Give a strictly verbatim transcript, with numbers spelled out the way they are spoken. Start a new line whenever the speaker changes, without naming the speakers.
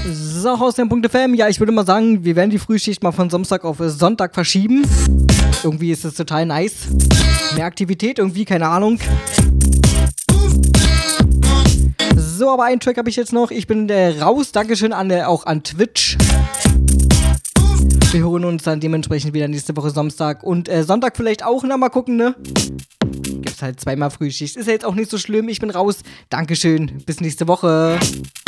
So, Haustime.F M, ja, ich würde mal sagen, wir werden die Frühschicht mal von Samstag auf Sonntag verschieben. Irgendwie ist es total nice. Mehr Aktivität, irgendwie, keine Ahnung. So, aber einen Track habe ich jetzt noch. Ich bin äh, raus. Dankeschön an, äh, auch an Twitch. Wir hören uns dann dementsprechend wieder nächste Woche Samstag. Und äh, Sonntag vielleicht auch. Na, mal gucken, ne? Gibt's halt zweimal Frühschicht. Ist ja jetzt auch nicht so schlimm. Ich bin raus. Dankeschön. Bis nächste Woche.